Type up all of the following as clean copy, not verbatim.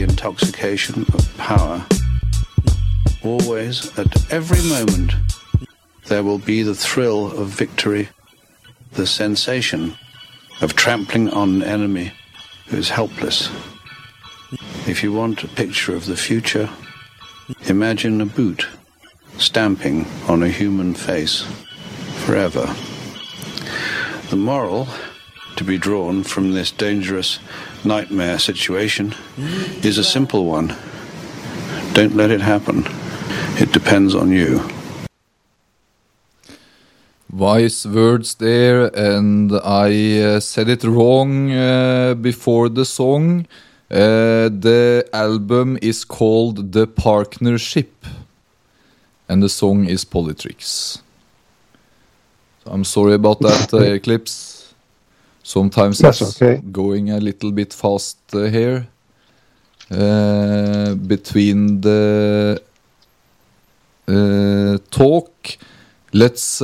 intoxication of power. Always, at every moment, there will be the thrill of victory, the sensation of trampling on an enemy who is helpless. If you want a picture of the future, imagine a boot stamping on a human face forever. The moral to be drawn from this dangerous nightmare situation is a simple one. Don't let it happen. It depends on you. Wise words there, and I said it wrong before the song. The album is called The Partnership, and the song is Politrix. So I'm sorry about that, Eclipse. Sometimes That's it's okay. going a little bit fast here between the talk. Let's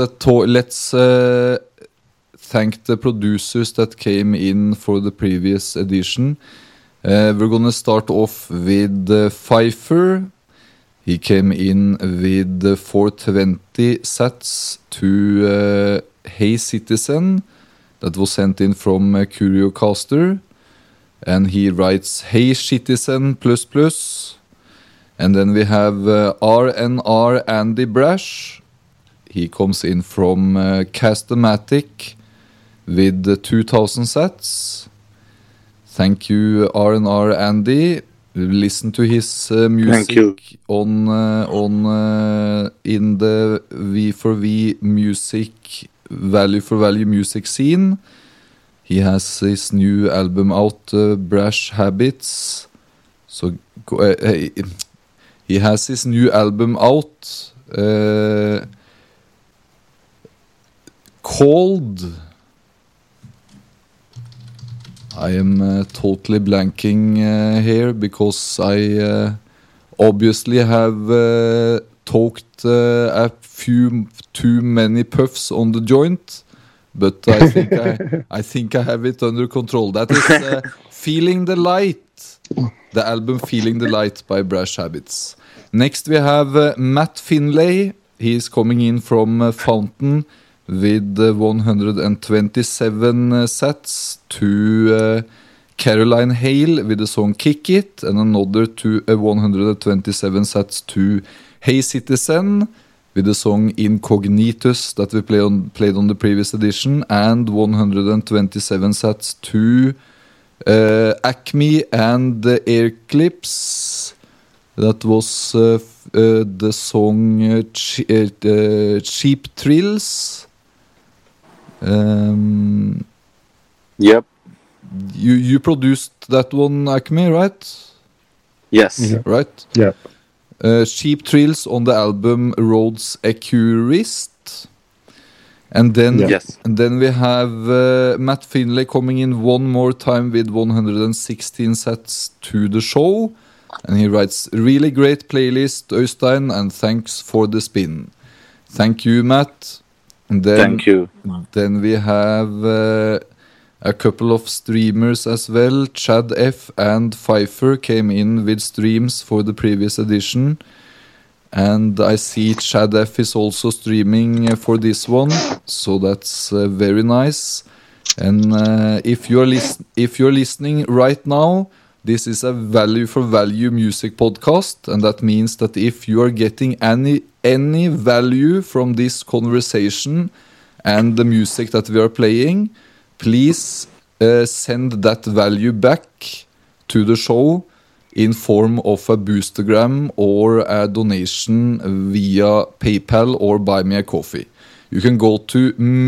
thank the producers that came in for the previous edition. We're gonna start off with Pfeiffer. He came in with 420 sats to Hey Citizen that was sent in from CurioCaster, and he writes Hey Citizen ++. And then we have RNR Andy Brash. He comes in from Castomatic with 2000 sats. Thank you, R&R Andy. Listen to his music on in the V4V music value for value music scene. He has his new album out, Brash Habits. So he has his new album out called. I am totally blanking here because I obviously have talked a few too many puffs on the joint, but I think I have it under control. That is Feeling the Light, the album Feeling the Light by Brash Habits. Next we have Matt Finlay. He is coming in from Fountain with 127 sats to Caroline Hale with the song Kick It, and another to 127 sats to Hey Citizen with the song Incognitus that we played on the previous edition, and 127 sats to Acme and the Air Clips. That was the song Cheap Thrills. Yep. You produced that one, Acme, right? Yes. Yeah. Right? Yeah. Cheap Thrills on the album Rhodes Accurist. And then, Yes. and then we have Matt Finlay coming in one more time with 116 sats to the show. And he writes, really great playlist, Øystein, and thanks for the spin. Thank you, Matt. And then, Thank you. Then we have a couple of streamers as well. Chad F and Pfeiffer came in with streams for the previous edition. And I see Chad F is also streaming for this one. So that's very nice. And if you're listening right now, this is a value for value music podcast, and that means that if you are getting any value from this conversation and the music that we are playing, please send that value back to the show in form of a boostergram or a donation via PayPal or buy me a coffee. You can go to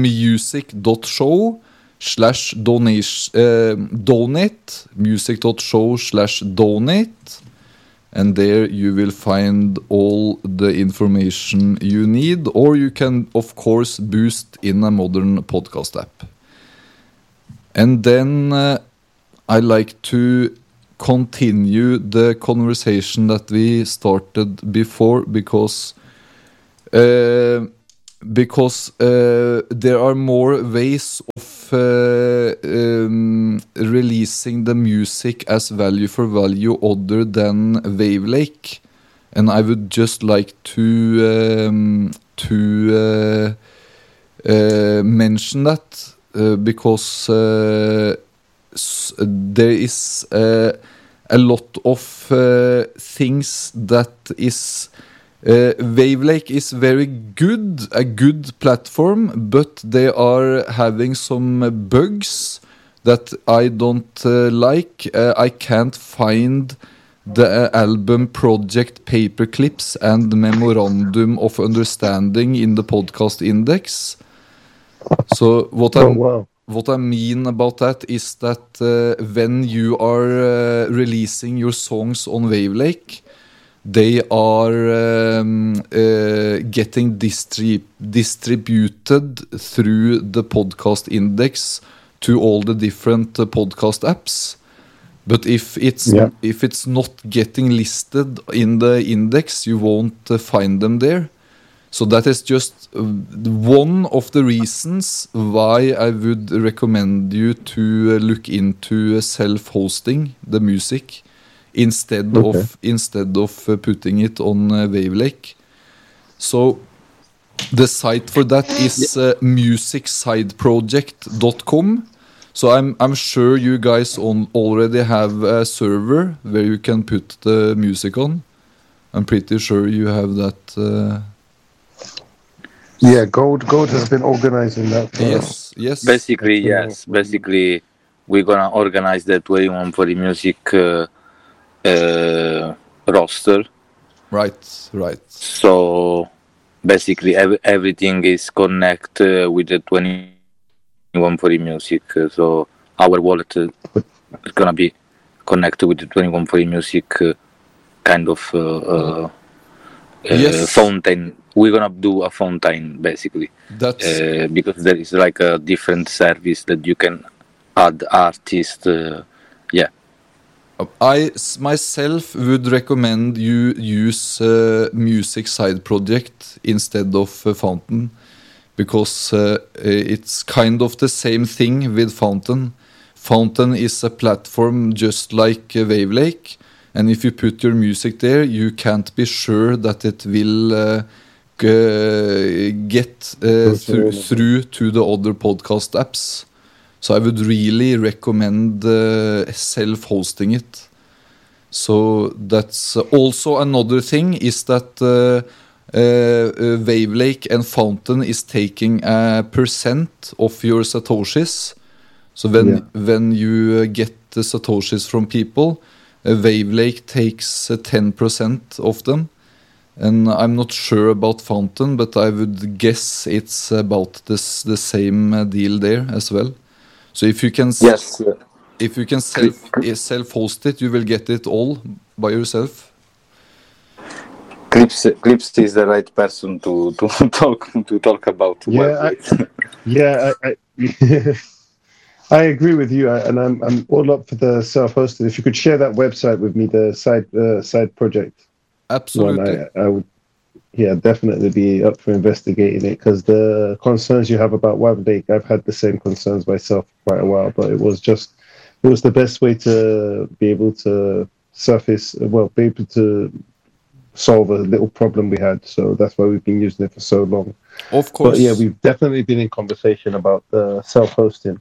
music.show/donate, music.show/donate, and there you will find all the information you need, or you can of course boost in a modern podcast app. And then I like to continue the conversation that we started before, because because there are more ways of releasing the music as value for value other than Wavelake, and I would just like to mention that because there is a lot of things that is Wavelake is very good, a good platform, but they are having some bugs that I don't like. I can't find the album project paperclips and memorandum of understanding in the podcast index. So what I mean about that is that when you are releasing your songs on Wavelake, they are getting distributed through the podcast index to all the different podcast apps. But if it's not getting listed in the index, you won't find them there. So that is just one of the reasons why I would recommend you to look into self-hosting the music instead of putting it on Wavelake. So the site for that is musicsideproject.com. So I'm sure you guys already have a server where you can put the music on. I'm pretty sure you have that. Yeah, Gold has been organizing that. Yes. Basically, yes. Basically, we're gonna organize the 21 for the music roster. Right. So basically, everything is connected with the 21 for the music. So our wallet is gonna be connected with the 21 for the music kind of fountain. We're gonna do a fountain basically. That's because there is like a different service that you can add artists. I myself would recommend you use Music Side Project instead of Fountain, because it's kind of the same thing with Fountain. Fountain is a platform just like Wavelake, and if you put your music there, you can't be sure that it will get through to the other podcast apps. So I would really recommend self-hosting it. So that's also another thing is that Wavelake and Fountain is taking a % of your satoshis. So when you get the satoshis from people, Wavelake takes 10% of them. And I'm not sure about Fountain, but I would guess it's about the same deal there as well. So if you can self-host it, you will get it all by yourself. Clips is the right person to talk about. I agree with you, and I'm all up for the self-hosted. If you could share that website with me, the side project. Absolutely. I would, definitely be up for investigating it, because the concerns you have about Wavelake, I've had the same concerns myself for quite a while, but it was the best way to be able to be able to solve a little problem we had. So that's why we've been using it for so long. Of course. But we've definitely been in conversation about the self-hosting.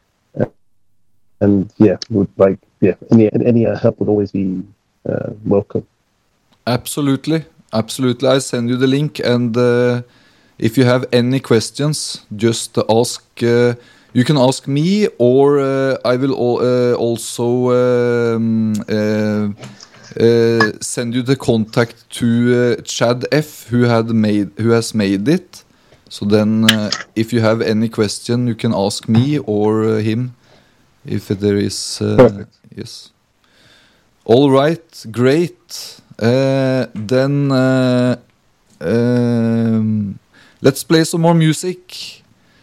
And any help would always be welcome. Absolutely. I send you the link, and if you have any questions, just ask. You can ask me, or I will also send you the contact to Chad F, who has made it. So then, if you have any question, you can ask me or him. If there is, yes. All right, great. Then let's play some more music.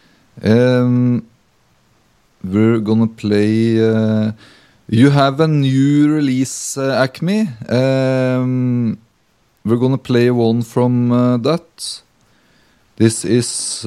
We're gonna play. You have a new release, Acme. We're gonna play one from that. This is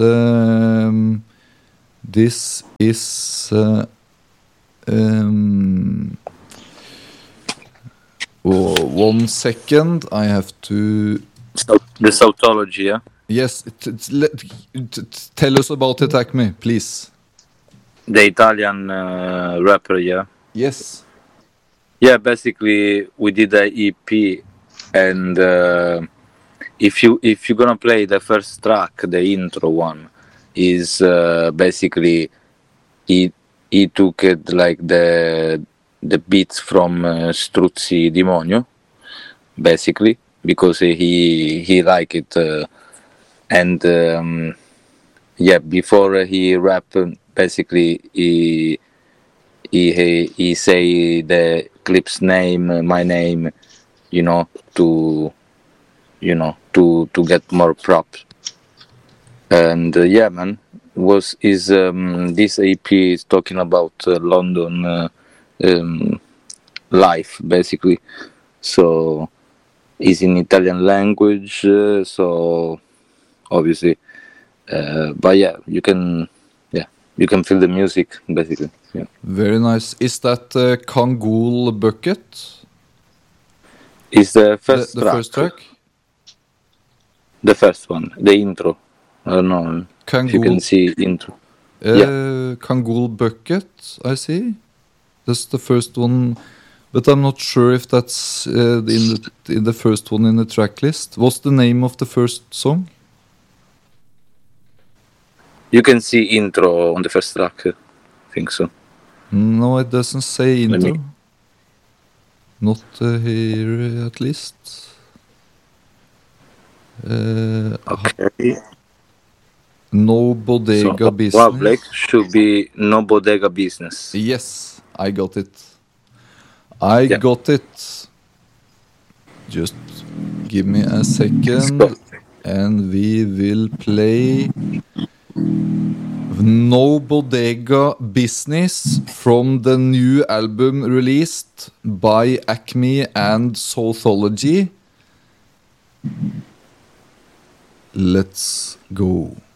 1 second. I have to. So the Southology, yeah. Yes, tell us about it, Acme, please. The Italian rapper, yeah. Yes. Yeah, basically we did a EP, and if you're gonna play the first track, the intro one, is basically he took it like the beats from Struzzi Demonio, basically, because he liked it, and yeah, before he rap, basically he say the clip's name, my name, to get more props. And yeah, man, this EP is talking about London life, basically. So it's in Italian language, so obviously, but yeah, you can feel the music, basically. Yeah. Very nice. Is that Kangol Bucket? It's the first the track. first track? The first one, the intro. I don't know if you can see intro. Kangol Bucket, I see. That's the first one, but I'm not sure if that's in the first one in the track list. What's the name of the first song? You can see intro on the first track. I think so. No, it doesn't say intro. Not here, at least. Okay. No Bodega Business. Wow, Blake should be No Bodega Business. Yes, I got it. I got it. Just give me a second, and we will play No Bodega Business from the new album released by Acme and Southology. Let's go.